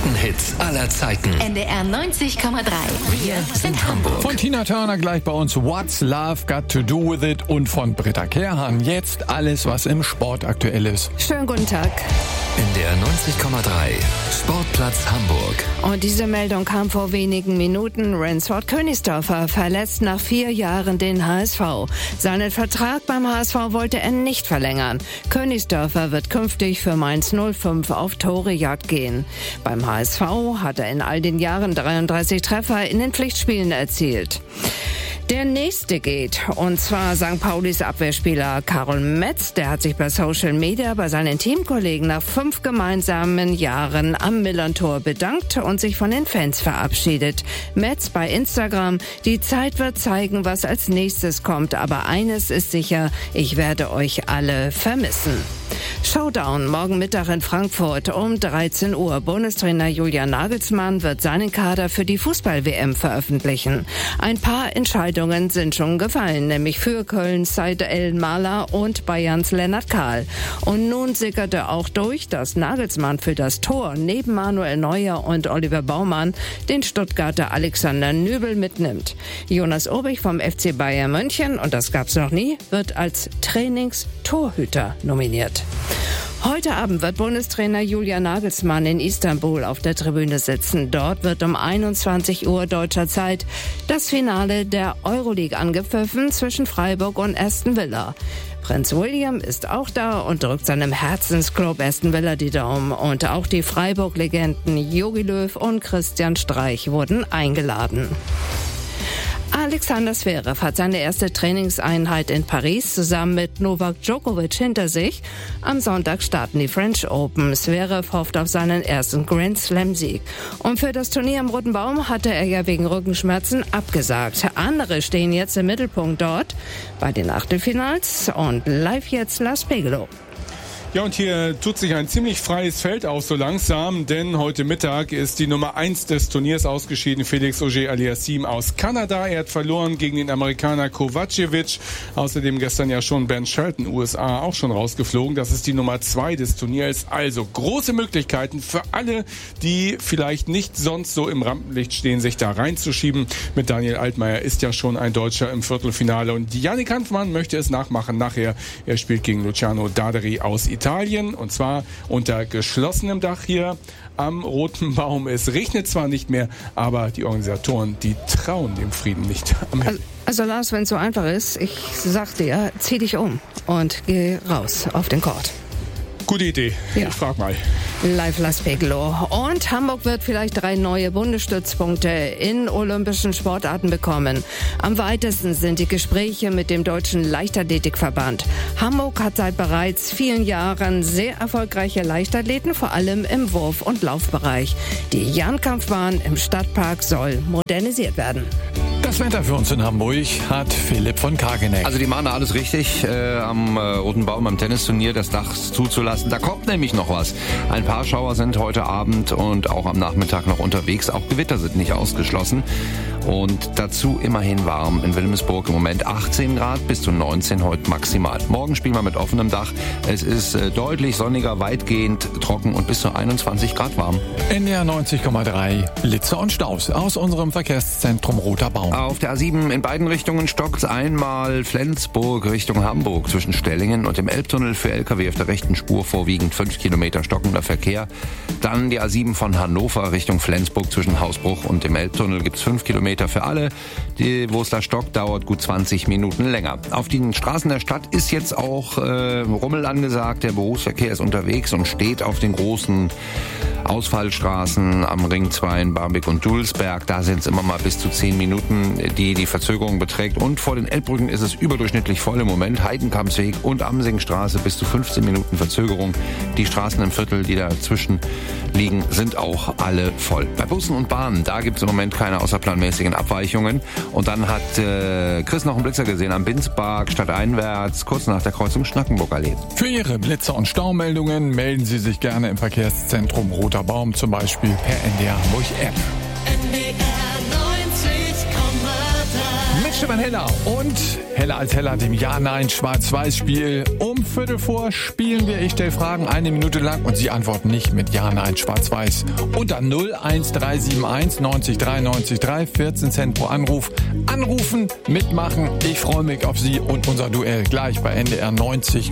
besten Hits aller Zeiten. NDR 90,3. Wir sind Hamburg. Von Tina Turner gleich bei uns What's Love Got to Do With It und von Britta Kerhan jetzt alles, was im Sport aktuell ist. Schönen guten Tag. NDR 90,3. Sportplatz Hamburg. Und diese Meldung kam vor wenigen Minuten. Rensford Königsdörfer verlässt nach 4 Jahren den HSV. Seinen Vertrag beim HSV wollte er nicht verlängern. Königsdörfer wird künftig für Mainz 05 auf Torejagd gehen. Beim HSV hat er in all den Jahren 33 Treffer in den Pflichtspielen erzielt. Der nächste geht, und zwar St. Paulis Abwehrspieler Karol Metz. Der hat sich bei Social Media bei seinen Teamkollegen nach 5 gemeinsamen Jahren am Millerntor bedankt und sich von den Fans verabschiedet. Metz bei Instagram: Die Zeit wird zeigen, was als nächstes kommt, aber eines ist sicher, ich werde euch alle vermissen. Showdown morgen Mittag in Frankfurt um 13 Uhr. Bundestrainer Julian Nagelsmann wird seinen Kader für die Fußball-WM veröffentlichen. Ein paar Entscheidungen sind schon gefallen, nämlich für Kölns Said El-Mahler und Bayerns Lennart Kahl. Und nun sickerte auch durch, dass Nagelsmann für das Tor neben Manuel Neuer und Oliver Baumann den Stuttgarter Alexander Nübel mitnimmt. Jonas Obig vom FC Bayern München, und das gab's noch nie, wird als Trainingstorhüter nominiert. Heute Abend wird Bundestrainer Julian Nagelsmann in Istanbul auf der Tribüne sitzen. Dort wird um 21 Uhr deutscher Zeit das Finale der Euroleague angepfiffen zwischen Freiburg und Aston Villa. Prinz William ist auch da und drückt seinem Herzensclub Aston Villa die Daumen. Und auch die Freiburg-Legenden Jogi Löw und Christian Streich wurden eingeladen. Alexander Zverev hat seine erste Trainingseinheit in Paris zusammen mit Novak Djokovic hinter sich. Am Sonntag starten die French Open. Zverev hofft auf seinen ersten Grand Slam-Sieg. Und für das Turnier am Roten Baum hatte er ja wegen Rückenschmerzen abgesagt. Andere stehen jetzt im Mittelpunkt dort bei den Achtelfinals. Und live jetzt Lars Pegelow. Ja, und hier tut sich ein ziemlich freies Feld auf so langsam, denn heute Mittag ist die Nummer 1 des Turniers ausgeschieden, Felix Auger-Aliassime aus Kanada. Er hat verloren gegen den Amerikaner Kovacevic. Außerdem gestern ja schon Ben Shelton, USA, auch schon rausgeflogen. Das ist die Nummer 2 des Turniers. Also große Möglichkeiten für alle, die vielleicht nicht sonst so im Rampenlicht stehen, sich da reinzuschieben. Mit Daniel Altmaier ist ja schon ein Deutscher im Viertelfinale. Und Yannick Hanfmann möchte es nachmachen nachher. Er spielt gegen Luciano Daderi aus Italien, und zwar unter geschlossenem Dach hier am Roten Baum. Es regnet zwar nicht mehr, aber die Organisatoren, die trauen dem Frieden nicht am Himmel. Also Lars, wenn es so einfach ist, ich sag dir, zieh dich um und geh raus auf den Court. Gute Idee. Ja. Ich frag mal. Live Lars Pegelow. Und Hamburg wird vielleicht 3 neue Bundesstützpunkte in olympischen Sportarten bekommen. Am weitesten sind die Gespräche mit dem Deutschen Leichtathletikverband. Hamburg hat seit bereits vielen Jahren sehr erfolgreiche Leichtathleten, vor allem im Wurf- und Laufbereich. Die Jahnkampfbahn im Stadtpark soll modernisiert werden. Das Wetter für uns in Hamburg hat Philipp von Kageneck. Also die machen da alles richtig, am Roten Baum am Tennisturnier das Dach zuzulassen. Da kommt nämlich noch was. Ein paar Schauer sind heute Abend und auch am Nachmittag noch unterwegs. Auch Gewitter sind nicht ausgeschlossen. Und dazu immerhin warm. In Wilhelmsburg im Moment 18 Grad, bis zu 19 heute maximal. Morgen spielen wir mit offenem Dach. Es ist deutlich sonniger, weitgehend trocken und bis zu 21 Grad warm. NDR 90,3 Blitze und Staus aus unserem Verkehrszentrum Roter Baum. Auf der A7 in beiden Richtungen stockt einmal Flensburg Richtung Hamburg zwischen Stellingen und dem Elbtunnel für LKW auf der rechten Spur vorwiegend 5 Kilometer stockender Verkehr. Dann die A7 von Hannover Richtung Flensburg zwischen Hausbruch und dem Elbtunnel gibt es 5 Kilometer für alle. Wo es da stockt, dauert gut 20 Minuten länger. Auf den Straßen der Stadt ist jetzt auch Rummel angesagt. Der Berufsverkehr ist unterwegs und steht auf den großen Ausfallstraßen am Ring 2 in Barmbek und Dulsberg. Da sind es immer mal bis zu 10 Minuten, die Verzögerung beträgt. Und vor den Elbbrücken ist es überdurchschnittlich voll im Moment. Heidenkampsweg und Amsingstraße bis zu 15 Minuten Verzögerung. Die Straßen im Viertel, die dazwischen liegen, sind auch alle voll. Bei Bussen und Bahnen, da gibt es im Moment keine außerplanmäßigen Abweichungen. Und dann hat Chris noch einen Blitzer gesehen am Binspark stadteinwärts, kurz nach der Kreuzung Schnackenburg-Allee. Für Ihre Blitzer- und Staumeldungen melden Sie sich gerne im Verkehrszentrum Roter Baum, zum Beispiel per NDR Hamburg App. NDR 90,3. Stefan Heller und Heller als Heller, dem Ja-Nein-Schwarz-Weiß-Spiel. Um 15:15 spielen wir. Ich stelle Fragen 1 Minute lang und Sie antworten nicht mit Ja-Nein-Schwarz-Weiß. Unter 01371 90 93 3, 14 Cent pro Anruf. Anrufen, mitmachen. Ich freue mich auf Sie und unser Duell gleich bei NDR 90,3.